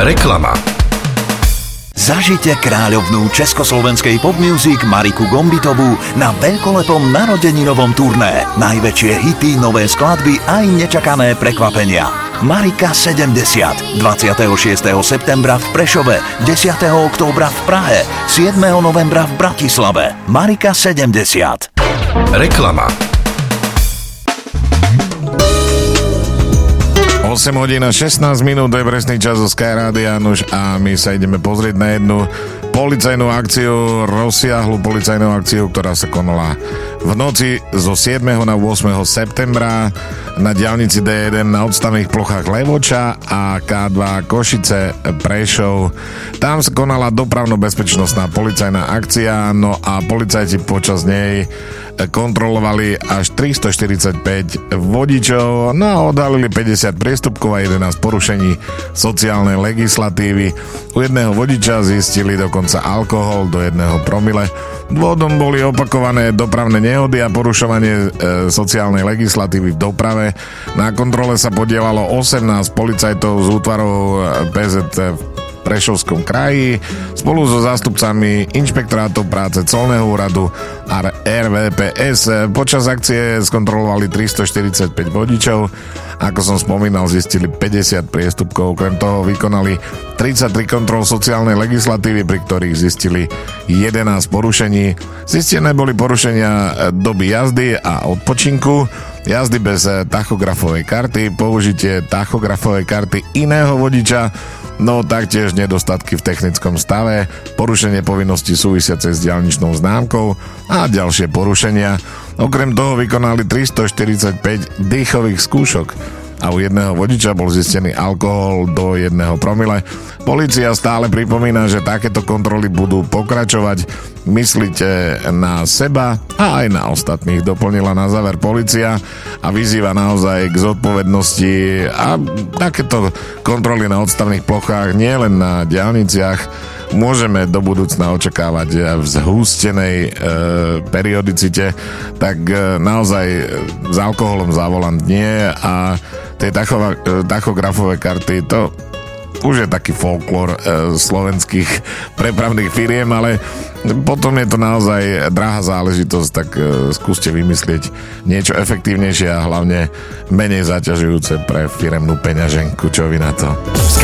Reklama. Zažite kráľovnú československej popmusic Mariku Gombitovú na veľkolepom narodeninovom turné. Najväčšie hity, nové skladby aj nečakané prekvapenia. Marika 70. 26. septembra v Prešove, 10. októbra v Prahe, 7. novembra v Bratislave. Marika 70. Reklama. 8 hodín a 16 minút, to je presný čas zo Sky Rádia a my sa ideme pozrieť na jednu policajnú akciu, rozsiahlu policajnú akciu, ktorá sa konala v noci zo 7. na 8. septembra na diaľnici D1 na odstavných plochách Levoča a K2 Košice Prešov. Tam sa konala dopravno-bezpečnostná policajná akcia, no a policajti počas nej kontrolovali až 345 vodičov, no a odhalili 50 priestupkov a 11 porušení sociálnej legislatívy. U jedného vodiča zistili dokonca alkohol do 1 promile. Dôvodom boli opakované dopravné nehody a porušovanie sociálnej legislatívy v doprave. Na kontrole sa podielalo 18 policajtov z útvarov PZT v Prešovskom kraji spolu so zástupcami inšpektorátov práce, colného úradu a RVPS. Počas akcie skontrolovali 345 vodičov. Ako som spomínal, zistili 50 priestupkov. Okrem toho vykonali 33 kontrol sociálnej legislatívy, pri ktorých zistili 11 porušení. Zistené boli porušenia doby jazdy a odpočinku, jazdy bez tachografovej karty, použitie tachografovej karty iného vodiča, no taktiež nedostatky v technickom stave, porušenie povinností súvisiacej s diaľničnou známkou a ďalšie porušenia. Okrem toho vykonali 345 dýchových skúšok a u jedného vodiča bol zistený alkohol do 1 promile. Polícia stále pripomína, že takéto kontroly budú pokračovať. Myslíte na seba a aj na ostatných, doplnila na záver polícia a vyzýva naozaj k zodpovednosti a takéto kontroly na odstavných plochách nielen na diaľniciach môžeme do budúcna očakávať v zhústenej periodicite, tak naozaj s alkoholom za volant nie a tie tachografové karty, to už je taký folklór slovenských prepravných firiem, ale potom je to naozaj drahá záležitosť, tak skúste vymyslieť niečo efektívnejšie a hlavne menej zaťažujúce pre firemnú peňaženku. Čo vy na to?